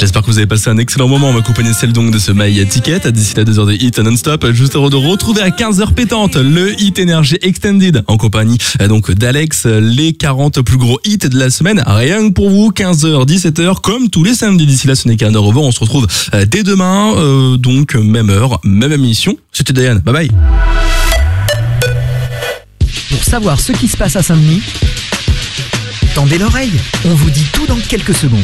J'espère que vous avez passé un excellent moment en accompagné celle donc de ce My Ticket. D'ici la 2 heures de hit non-stop, juste heureux de retrouver à 15h pétante le Hit Energy Extended en compagnie donc d'Alex, les 40 plus gros hits de la semaine, rien que pour vous, 15h, 17h, comme tous les samedis. D'ici là, ce n'est qu'un au revoir, on se retrouve dès demain, donc même heure, même émission. C'était Diane, bye bye. Pour savoir ce qui se passe à Saint-Denis, tendez l'oreille, on vous dit tout dans quelques secondes.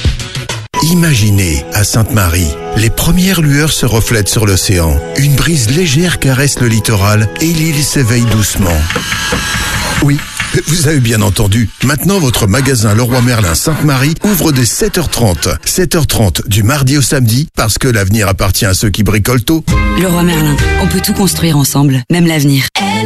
Imaginez, à Sainte-Marie, les premières lueurs se reflètent sur l'océan. Une brise légère caresse le littoral et l'île s'éveille doucement. Oui, vous avez bien entendu. Maintenant, votre magasin Leroy Merlin Sainte-Marie ouvre dès 7h30. 7h30 du mardi au samedi, parce que l'avenir appartient à ceux qui bricolent tôt. Leroy Merlin, on peut tout construire ensemble, même l'avenir.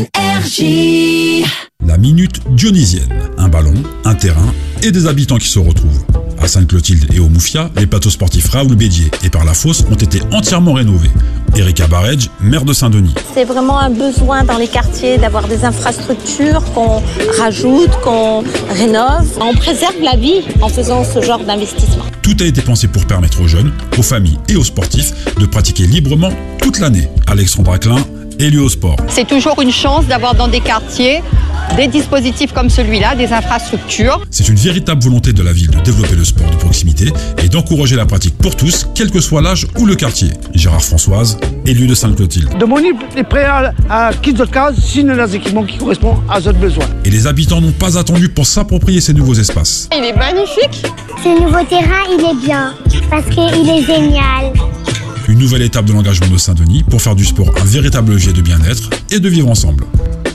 Énergie. La minute dionysienne. Un ballon, un terrain et des habitants qui se retrouvent. À Sainte-Clotilde et au Moufia, les plateaux sportifs Raoul Bédier et par la Fosse ont été entièrement rénovés. Erika Baredge, maire de Saint-Denis. C'est vraiment un besoin dans les quartiers d'avoir des infrastructures qu'on rajoute, qu'on rénove. On préserve la vie en faisant ce genre d'investissement. Tout a été pensé pour permettre aux jeunes, aux familles et aux sportifs de pratiquer librement toute l'année. Alexandra Klein, élue au sport. C'est toujours une chance d'avoir dans des quartiers des dispositifs comme celui-là, des infrastructures. C'est une véritable volonté de la ville de développer le sport de proximité et d'encourager la pratique pour tous, quel que soit l'âge ou le quartier. Gérard Françoise, élu de Sainte-Clotilde. De mon île est prêt à quitter notre case, signer les équipements qui correspondent à notre besoin. Et les habitants n'ont pas attendu pour s'approprier ces nouveaux espaces. Il est magnifique. Ce nouveau terrain, il est bien, parce qu'il est génial. Une nouvelle étape de l'engagement de Saint-Denis pour faire du sport un véritable levier de bien-être et de vivre ensemble.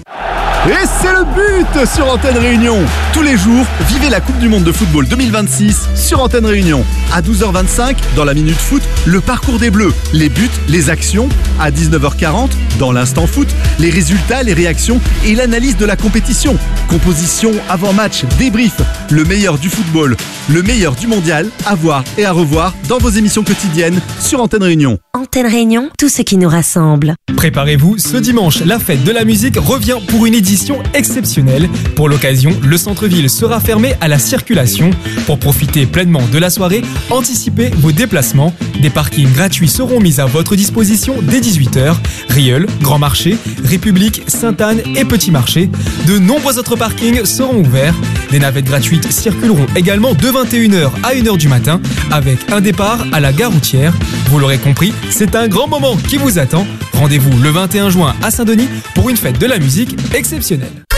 Et c'est le but sur Antenne Réunion. Tous les jours, vivez la Coupe du Monde de football 2026 sur Antenne Réunion. À 12h25, dans la Minute Foot, le parcours des Bleus, les buts, les actions. À 19h40, dans l'Instant Foot, les résultats, les réactions et l'analyse de la compétition. Composition, avant-match, débrief, le meilleur du football, le meilleur du mondial, à voir et à revoir dans vos émissions quotidiennes sur Antenne Réunion. Antenne Réunion, tout ce qui nous rassemble. Préparez-vous, ce dimanche, la fête de la musique revient pour une édition exceptionnelle. Pour l'occasion, le centre-ville sera fermé à la circulation. Pour profiter pleinement de la soirée, anticipez vos déplacements. Des parkings gratuits seront mis à votre disposition dès 18h. Rieul, Grand Marché, République, Sainte-Anne et Petit Marché. De nombreux autres parkings seront ouverts. Des navettes gratuites circuleront également de 21h à 1h du matin avec un départ à la gare routière. Vous l'aurez compris, c'est un grand moment qui vous attend. Rendez-vous le 21 juin à Saint-Denis pour une fête de la musique exceptionnelle.